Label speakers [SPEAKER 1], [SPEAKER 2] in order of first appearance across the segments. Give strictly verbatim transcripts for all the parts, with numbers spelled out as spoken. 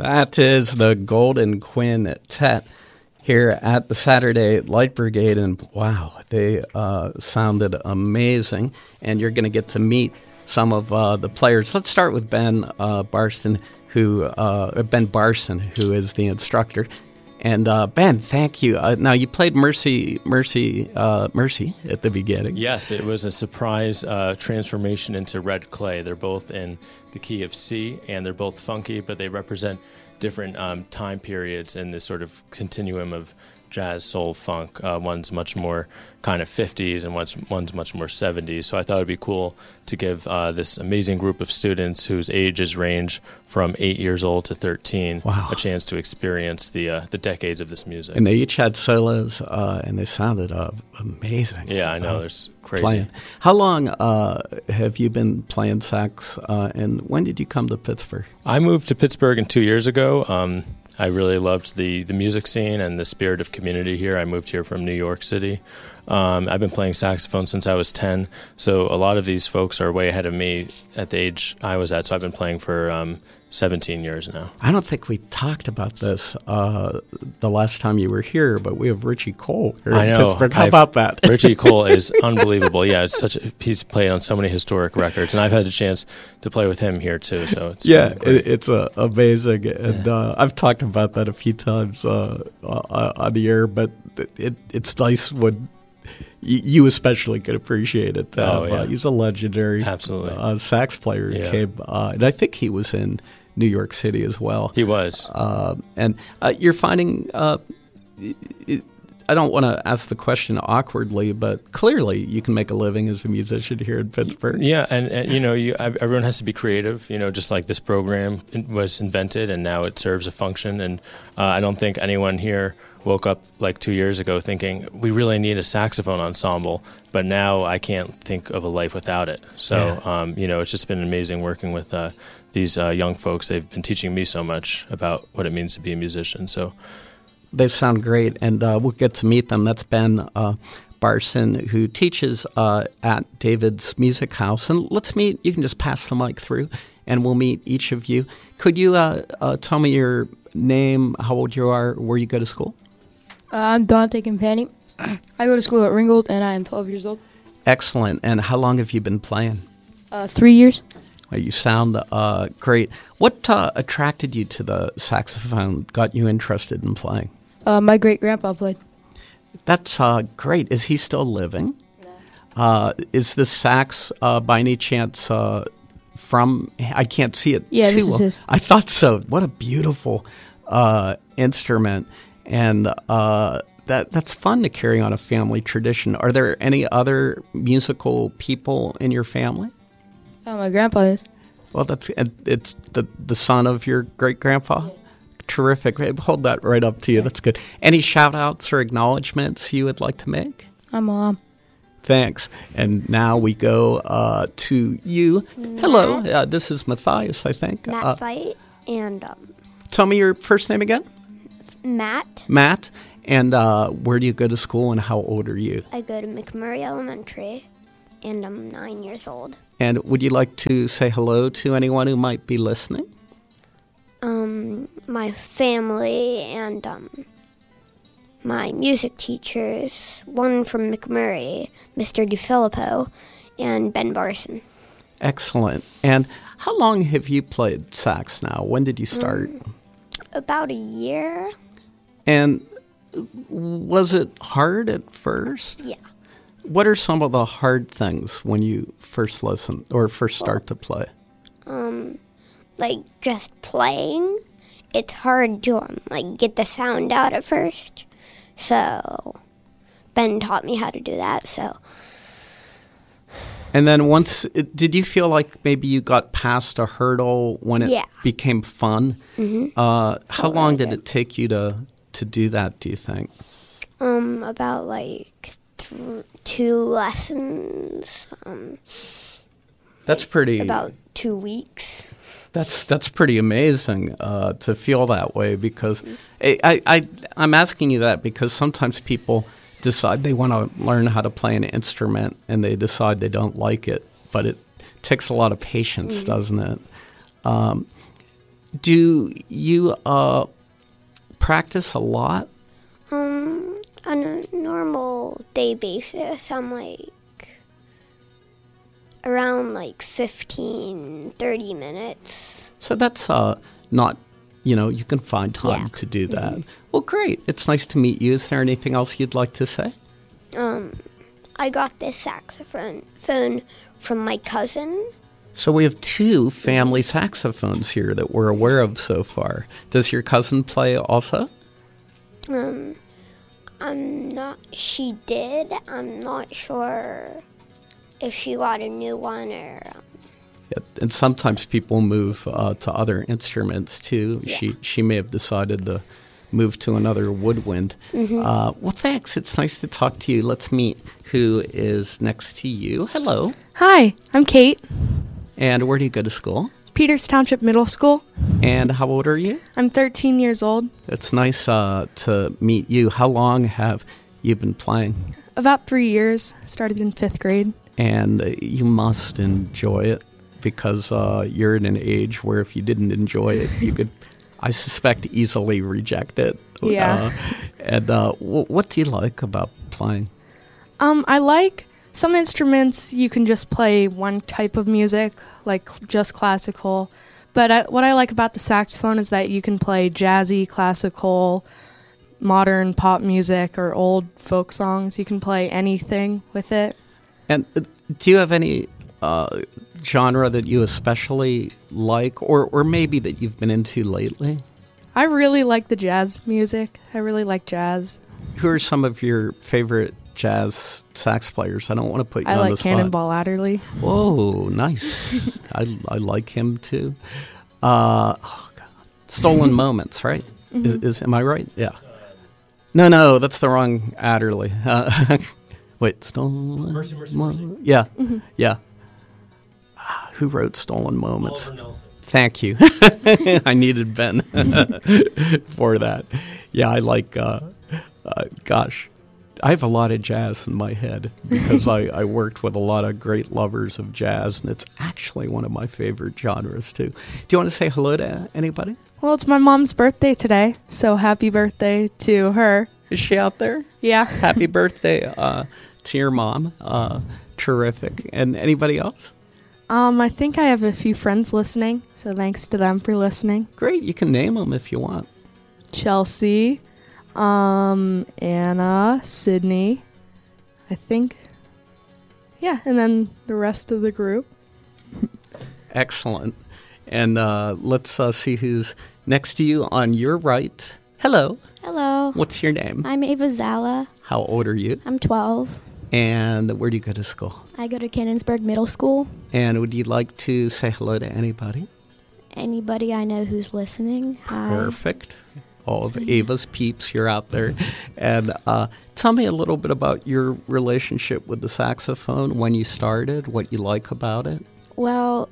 [SPEAKER 1] That is the Golden Quintet here at the Saturday Light Brigade, and wow, they uh, sounded amazing. And you're going to get to meet some of uh, the players. Let's start with Ben uh, Barston, who uh, Ben Barson, who is the instructor. And uh, Ben, thank you. Uh, now you played Mercy, Mercy, uh, Mercy at the beginning.
[SPEAKER 2] Yes, it was a surprise uh, transformation into Red Clay. They're both in the key of C, and they're both funky, but they represent different um, time periods in this sort of continuum of jazz, soul, funk. Uh, one's much more kind of fifties, and one's, one's much more seventies. So I thought it would be cool to give uh, this amazing group of students whose ages range from eight years old to thirteen
[SPEAKER 1] wow.
[SPEAKER 2] a chance to experience the uh, the decades of this music.
[SPEAKER 1] And they each had solos, uh, and they sounded uh, amazing.
[SPEAKER 2] Yeah, I know.
[SPEAKER 1] Uh,
[SPEAKER 2] There's crazy.
[SPEAKER 1] Playing. How long uh, have you been playing sax, uh, and when did you come to Pittsburgh?
[SPEAKER 2] I moved to Pittsburgh in two years ago. Um, I really loved the, the music scene and the spirit of community here. I moved here from New York City. Um, I've been playing saxophone since I was ten, so a lot of these folks are way ahead of me at the age I was at, so I've been playing for um, seventeen years now.
[SPEAKER 1] I don't think we talked about this uh, the last time you were here, but we have Richie Cole here
[SPEAKER 2] I
[SPEAKER 1] in
[SPEAKER 2] know.
[SPEAKER 1] Pittsburgh. How
[SPEAKER 2] I've,
[SPEAKER 1] about that?
[SPEAKER 2] Richie Cole is unbelievable. Yeah, it's such a, he's played on so many historic records, and I've had a chance to play with him here too. So it's
[SPEAKER 1] yeah,
[SPEAKER 2] been
[SPEAKER 1] it, it's uh, amazing, and
[SPEAKER 2] yeah.
[SPEAKER 1] uh, I've talked about that a few times uh, uh, on the air. But it, it's nice when y- you especially can appreciate it. Uh,
[SPEAKER 2] Oh, yeah.
[SPEAKER 1] uh, he's a legendary
[SPEAKER 2] Absolutely.
[SPEAKER 1] Uh, sax player. Who
[SPEAKER 2] Yeah.
[SPEAKER 1] came, uh, and I think he was in New York City as well.
[SPEAKER 2] He was.
[SPEAKER 1] Uh, and uh, you're finding, uh, it, I don't want to ask the question awkwardly, but clearly you can make a living as a musician here in Pittsburgh.
[SPEAKER 2] Yeah, and, and you know, you, everyone has to be creative, you know, just like this program was invented and now it serves a function. And uh, I don't think anyone here woke up like two years ago thinking, we really need a saxophone ensemble, but now I can't think of a life without it. So,
[SPEAKER 1] Yeah.
[SPEAKER 2] um, you know, it's just been amazing working with uh, these uh, young folks. They've been teaching me so much about what it means to be a musician. So.
[SPEAKER 1] They sound great, and uh, we'll get to meet them. That's Ben uh, Barson, who teaches uh, at David's Music House. And let's meet. You can just pass the mic through, and we'll meet each of you. Could you uh, uh, tell me your name, how old you are, where you go to school?
[SPEAKER 3] Uh, I'm Dante Campani. I go to school at Ringgold, and I am twelve years old.
[SPEAKER 1] Excellent. And how long have you been playing?
[SPEAKER 3] Uh, three years.
[SPEAKER 1] Well, you sound uh, great. What uh, attracted you to the saxophone, got you interested in playing?
[SPEAKER 3] Uh, my great-grandpa played.
[SPEAKER 1] That's uh, great. Is he still living?
[SPEAKER 3] No.
[SPEAKER 1] Uh, is this sax, uh, by any chance, uh, from... I can't see it
[SPEAKER 3] Yeah,
[SPEAKER 1] too
[SPEAKER 3] this is
[SPEAKER 1] well.
[SPEAKER 3] his.
[SPEAKER 1] I thought so. What a beautiful uh, instrument. And uh, that that's fun to carry on a family tradition. Are there any other musical people in your family?
[SPEAKER 3] Oh, my grandpa is.
[SPEAKER 1] Well, that's it's the, the son of your great-grandpa? Yeah. Terrific. Hold that right up to you. That's good. Any shout-outs or acknowledgments you would like to make?
[SPEAKER 3] My mom.
[SPEAKER 1] Thanks. And now we go uh, to you.
[SPEAKER 4] Matt.
[SPEAKER 1] Hello. Uh, this is Matthias, I think.
[SPEAKER 4] Matt
[SPEAKER 1] Uh,
[SPEAKER 4] Fight and um,
[SPEAKER 1] tell me your first name again.
[SPEAKER 4] Matt.
[SPEAKER 1] Matt. And uh, where do you go to school, and how old are you?
[SPEAKER 4] I go to McMurray Elementary, and I'm nine years old.
[SPEAKER 1] And would you like to say hello to anyone who might be listening?
[SPEAKER 4] Um, my family and um, my music teachers, one from McMurray, Mister DeFilippo, and Ben Barson.
[SPEAKER 1] Excellent. And how long have you played sax now? When did you start?
[SPEAKER 4] Um, about a year.
[SPEAKER 1] And was it hard at first?
[SPEAKER 4] Yeah.
[SPEAKER 1] What are some of the hard things when you first listen or first start to play?
[SPEAKER 4] Um, like just playing, it's hard to um, like get the sound out at first. So Ben taught me how to do that. So.
[SPEAKER 1] And then once, it, did you feel like maybe you got past a hurdle when it
[SPEAKER 4] Yeah.
[SPEAKER 1] became fun?
[SPEAKER 4] Mm-hmm.
[SPEAKER 1] Uh, how
[SPEAKER 4] Felt
[SPEAKER 1] long
[SPEAKER 4] really
[SPEAKER 1] did
[SPEAKER 4] good.
[SPEAKER 1] it take you to, to do that, do you think?
[SPEAKER 4] Um, about like th- two lessons. Um,
[SPEAKER 1] That's pretty.
[SPEAKER 4] about two weeks.
[SPEAKER 1] That's that's pretty amazing uh, to feel that way, because I, I, I I'm asking you that because sometimes people decide they want to learn how to play an instrument and they decide they don't like it, but it takes a lot of patience, mm-hmm. doesn't it? Um, Do you uh, practice a lot?
[SPEAKER 4] Um, on a normal day basis, I'm like around like fifteen, thirty minutes.
[SPEAKER 1] So that's uh, not, you know, you can find time
[SPEAKER 4] Yeah.
[SPEAKER 1] to do that. Well, great. It's nice to meet you. Is there anything else you'd like to say?
[SPEAKER 4] Um, I got this saxophone phone from my cousin.
[SPEAKER 1] So we have two family saxophones here that we're aware of so far. Does your cousin play also?
[SPEAKER 4] Um, I'm not, she did. I'm not sure if she got a new one or, um,
[SPEAKER 1] Yeah, and sometimes people move uh, to other instruments too.
[SPEAKER 4] Yeah.
[SPEAKER 1] She she may have decided to move to another woodwind. Uh, well, thanks. It's nice to talk to you. Let's meet who is next to you. Hello.
[SPEAKER 5] Hi, I'm Kate,
[SPEAKER 1] And where do you go to school?
[SPEAKER 5] Peters Township Middle School.
[SPEAKER 1] And how old are you?
[SPEAKER 5] I'm thirteen years old.
[SPEAKER 1] It's nice uh, to meet you. How long have you been playing?
[SPEAKER 5] About three years. Started in fifth grade.
[SPEAKER 1] And uh, you must enjoy it because uh, you're in an age where if you didn't enjoy it, you could, I suspect, easily reject it.
[SPEAKER 5] Yeah.
[SPEAKER 1] Uh, and uh, w- what do you like about playing?
[SPEAKER 5] Um, I like some instruments you can just play one type of music, like cl- just classical. But I, what I like about the saxophone is that you can play jazzy, classical, modern pop music, or old folk songs. You can play anything with it.
[SPEAKER 1] And uh, do you have any uh, genre that you especially like, or, or maybe that you've been into lately?
[SPEAKER 5] I really like the jazz music. I really like jazz.
[SPEAKER 1] Who are some of your favorite jazz sax players? I don't want to put you
[SPEAKER 5] I
[SPEAKER 1] on the
[SPEAKER 5] like
[SPEAKER 1] spot.
[SPEAKER 5] Cannonball Adderley.
[SPEAKER 1] Whoa, nice. I, I like him too. Uh, oh God. Stolen Moments, right?
[SPEAKER 5] Mm-hmm.
[SPEAKER 1] Is, is am I right? Yeah. No, no, that's the wrong Adderley. Uh, wait, Stolen
[SPEAKER 2] Mercy, Mercy,
[SPEAKER 1] Mo-
[SPEAKER 2] Mercy.
[SPEAKER 1] Yeah,
[SPEAKER 5] Mm-hmm.
[SPEAKER 1] yeah. Ah, who wrote Stolen Moments?
[SPEAKER 2] Oliver Nelson.
[SPEAKER 1] Thank you. I needed Ben for that. Yeah, I like, uh, uh, gosh, I have a lot of jazz in my head because I, I worked with a lot of great lovers of jazz, and it's actually one of my favorite genres, too. Do you want to say hello to anybody?
[SPEAKER 5] Well, it's my mom's birthday today, so happy birthday to her.
[SPEAKER 1] Is she out there?
[SPEAKER 5] Yeah.
[SPEAKER 1] Happy birthday uh, to your mom. Uh, terrific. And anybody else?
[SPEAKER 5] Um, I think I have a few friends listening, so thanks to them for listening.
[SPEAKER 1] Great. You can name them if you want.
[SPEAKER 5] Chelsea, um, Anna, Sydney, I think. Yeah, and then the rest of the group.
[SPEAKER 1] Excellent. And uh, let's uh, see who's next to you on your right. Hello.
[SPEAKER 6] Hello.
[SPEAKER 1] What's your name?
[SPEAKER 6] I'm Ava Zala.
[SPEAKER 1] How old are you?
[SPEAKER 6] I'm twelve.
[SPEAKER 1] And where do you go to school?
[SPEAKER 6] I go to Cannonsburg Middle School.
[SPEAKER 1] And would you like to say hello to anybody?
[SPEAKER 6] Anybody I know who's listening, hi.
[SPEAKER 1] Perfect. All of
[SPEAKER 6] Same.
[SPEAKER 1] Ava's peeps, you're out there. And uh, tell me a little bit about your relationship with the saxophone, when you started, what you like about it.
[SPEAKER 6] Well,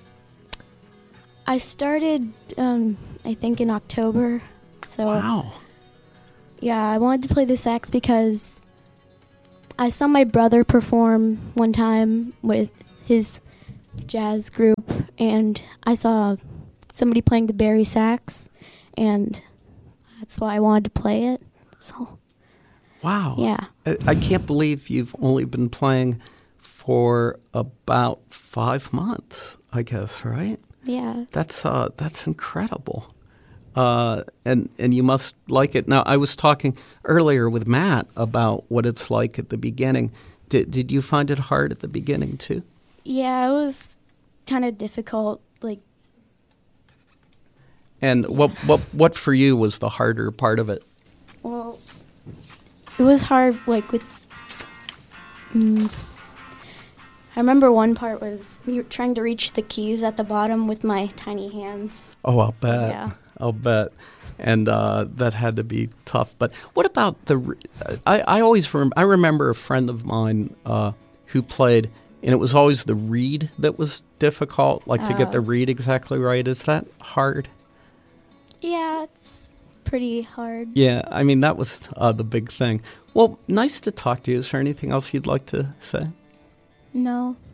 [SPEAKER 6] I started, um, I think, in October. So,
[SPEAKER 1] Wow.
[SPEAKER 6] yeah, I wanted to play the sax because I saw my brother perform one time with his jazz group, and I saw somebody playing the Barry sax, and that's why I wanted to play it. So,
[SPEAKER 1] Wow.
[SPEAKER 6] yeah.
[SPEAKER 1] I, I can't believe you've only been playing for about five months, I guess, right?
[SPEAKER 6] Yeah.
[SPEAKER 1] That's uh, that's incredible. Uh, and and you must like it. Now, I was talking earlier with Matt about what it's like at the beginning. Did did you find it hard at the beginning too?
[SPEAKER 6] Yeah, it was kind of difficult. Like,
[SPEAKER 1] And what what what for you was the harder part of it?
[SPEAKER 6] well, it was hard, like, with, mm, I remember one part was we were trying to reach the keys at the bottom with my tiny hands.
[SPEAKER 1] Oh, I'll bet.
[SPEAKER 6] yeah.
[SPEAKER 1] I'll bet. And uh, that had to be tough. But what about the? re- I I always rem- I remember a friend of mine uh, who played, and it was always the reed that was difficult, like to get the
[SPEAKER 6] Oh.
[SPEAKER 1] reed exactly right. Is that hard?
[SPEAKER 6] Yeah, it's pretty hard.
[SPEAKER 1] Yeah, I mean that was uh, the big thing. Well, nice to talk to you. Is there anything else you'd like to say?
[SPEAKER 6] No.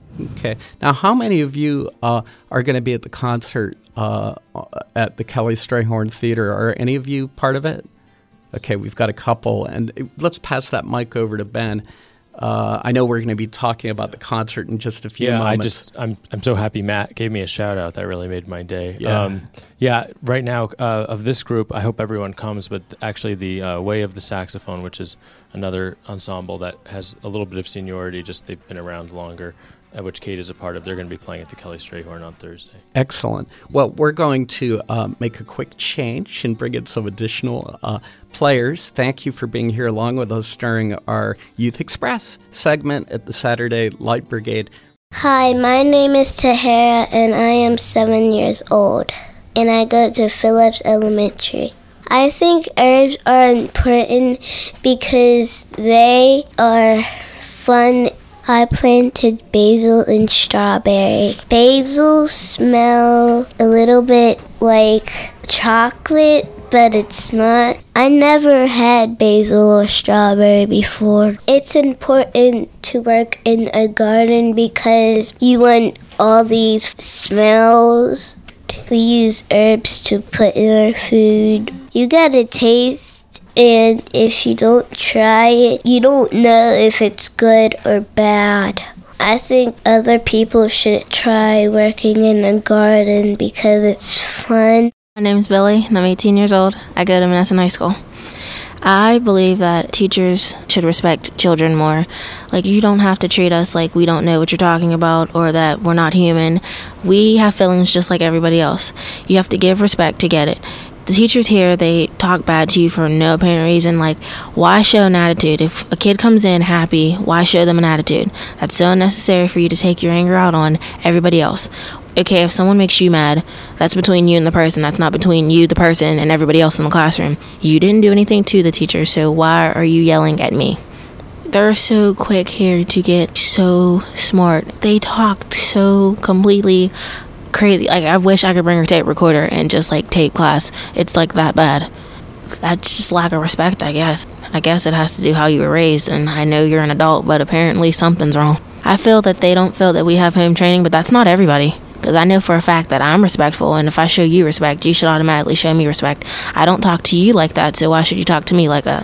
[SPEAKER 1] Okay. Now, how many of you uh, are going to be at the concert uh, at the Kelly Strayhorn Theater? Are any of you part of it? Okay, we've got a couple. And let's pass that mic over to Ben. Uh, I know we're going to be talking about the concert in just a few
[SPEAKER 2] yeah,
[SPEAKER 1] moments.
[SPEAKER 2] I just I'm I'm so happy Matt gave me a shout out. That really made my day.
[SPEAKER 1] Yeah,
[SPEAKER 2] um, yeah. Right now, uh, of this group, I hope everyone comes. But actually, the uh, Way of the Saxophone, which is another ensemble that has a little bit of seniority, just they've been around longer, uh, which Kate is a part of. They're going to be playing at the Kelly Strayhorn on Thursday.
[SPEAKER 1] Excellent. Well, we're going to uh, make a quick change and bring in some additional uh, players. Thank you for being here along with us during our Youth Express segment at the Saturday Light Brigade.
[SPEAKER 7] Hi, my name is Tahara, and I am seven years old, and I go to Phillips Elementary. I think herbs are important because they are fun. I planted basil and strawberry. Basil smell a little bit like chocolate, but it's not. I never had basil or strawberry before. It's important to work in a garden because you want all these smells. We use herbs to put in our food. You gotta taste, and if you don't try it, you don't know if it's good or bad. I think other people should try working in a garden because it's fun.
[SPEAKER 8] My name is Billy, and I'm eighteen years old. I go to Menneson High School. I believe that teachers should respect children more. Like, you don't have to treat us like we don't know what you're talking about or that we're not human. We have feelings just like everybody else. You have to give respect to get it. The teachers here, they talk bad to you for no apparent reason. Like, why show an attitude? If a kid comes in happy, why show them an attitude? That's so unnecessary for you to take your anger out on everybody else. Okay, if someone makes you mad, that's between you and the person. That's not between you, the person, and everybody else in the classroom. You didn't do anything to the teacher, so why are you yelling at me? They're so quick here to get so smart. They talk so completely crazy. Like, I wish I could bring a tape recorder and just, like, tape class. It's, like, that bad. That's just lack of respect, I guess. I guess it has to do how you were raised, and I know you're an adult, but apparently something's wrong. I feel that they don't feel that we have home training, but that's not everybody. Because I know for a fact that I'm respectful, and if I show you respect, you should automatically show me respect. I don't talk to you like that, so why should you talk to me like that?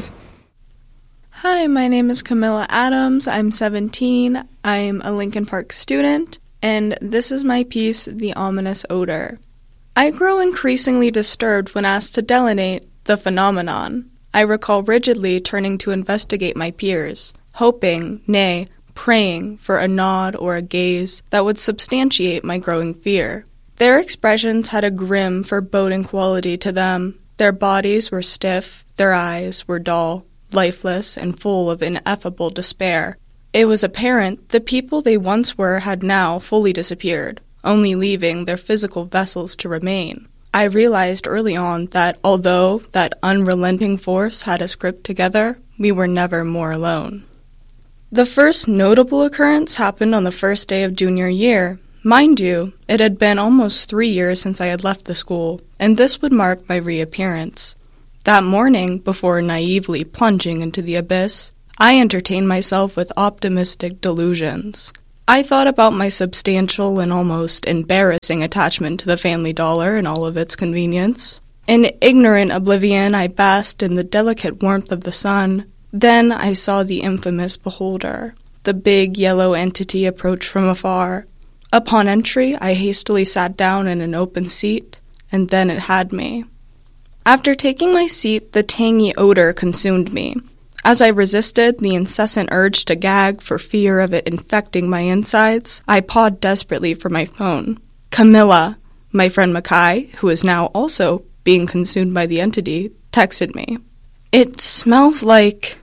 [SPEAKER 9] Hi, my name is Camilla Adams. I'm seventeen. I'm a Lincoln Park student, and this is my piece, The Ominous Odor. I grow increasingly disturbed when asked to delineate the phenomenon. I recall rigidly turning to investigate my peers, hoping, nay, praying for a nod or a gaze that would substantiate my growing fear. Their expressions had a grim, foreboding quality to them. Their bodies were stiff, their eyes were dull, lifeless, and full of ineffable despair. It was apparent the people they once were had now fully disappeared, only leaving their physical vessels to remain. I realized early on that although that unrelenting force had us gripped together, we were never more alone. The first notable occurrence happened on the first day of junior year. Mind you, it had been almost three years since I had left the school, and this would mark my reappearance. That morning, before naively plunging into the abyss, I entertained myself with optimistic delusions. I thought about my substantial and almost embarrassing attachment to the Family Dollar and all of its convenience. In ignorant oblivion, I basked in the delicate warmth of the sun. Then I saw the infamous beholder, the big yellow entity approach from afar. Upon entry, I hastily sat down in an open seat, and then it had me. After taking my seat, the tangy odor consumed me. As I resisted the incessant urge to gag for fear of it infecting my insides, I pawed desperately for my phone. Camilla, my friend Makai, who is now also being consumed by the entity, texted me. It smells like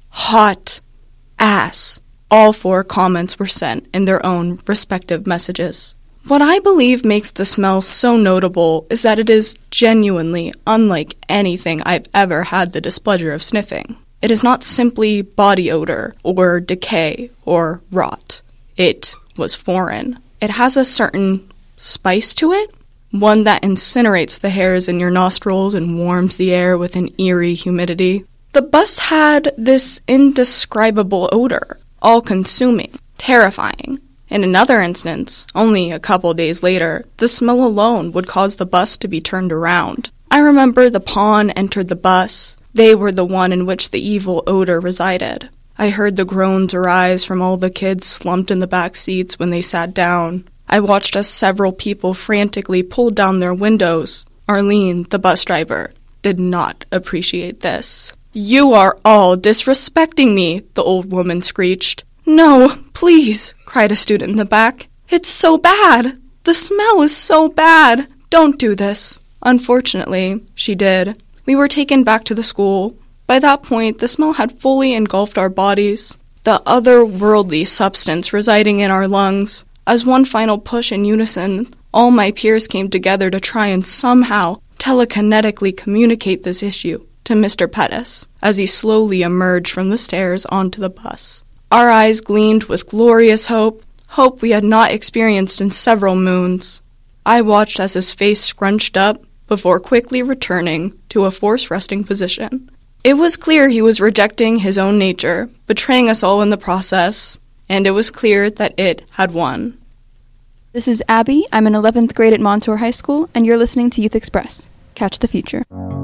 [SPEAKER 9] hot ass. All four comments were sent in their own respective messages. What I believe makes the smell so notable is that it is genuinely unlike anything I've ever had the displeasure of sniffing. It is not simply body odor or decay or rot. It was foreign. It has a certain spice to it, one that incinerates the hairs in your nostrils and warms the air with an eerie humidity. The bus had this indescribable odor, all-consuming, terrifying. In another instance, only a couple days later, the smell alone would cause the bus to be turned around. I remember the pawn entered the bus. They were the one in which the evil odor resided. I heard the groans arise from all the kids slumped in the back seats when they sat down. I watched as several people frantically pulled down their windows. Arlene, the bus driver, did not appreciate this. "You are all disrespecting me," the old woman screeched. "No, please," cried a student in the back. "It's so bad. The smell is so bad. Don't do this." Unfortunately, she did. We were taken back to the school. By that point, the smell had fully engulfed our bodies, the otherworldly substance residing in our lungs. As one final push in unison, all my peers came together to try and somehow telekinetically communicate this issue to Mister Pettis as he slowly emerged from the stairs onto the bus. Our eyes gleamed with glorious hope, hope we had not experienced in several moons. I watched as his face scrunched up before quickly returning to a forced resting position. It was clear he was rejecting his own nature, betraying us all in the process, and it was clear that it had won.
[SPEAKER 10] This is Abby. I'm in eleventh grade at Montour High School, and you're listening to Youth Express. Catch the future.